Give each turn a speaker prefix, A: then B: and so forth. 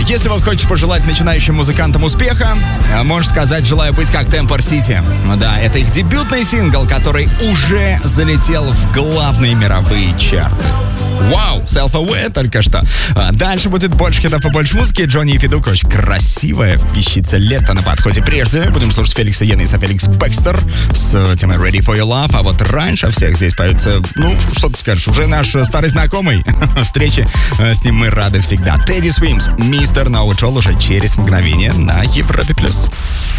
A: Если вот хочешь пожелать начинающим музыкантам успеха, можешь сказать «желаю быть как Темпор Сити». Да, это их дебютный сингл, который уже залетел в главные мировые чарты. Вау, Self-Aware только что. Дальше будет больше хитов и больше музыки. Джонни и Федук, очень красивая вещица, лето на подходе. Прежде будем слушать Феликса Янниса, Феликс Бэкстер с темой Ready for Your Love. А вот раньше всех здесь поется, что ты скажешь, уже наш старый знакомый. Встречи с ним мы рады всегда. Тедди Свимс, Мистер Know It All уже через мгновение на Европе+.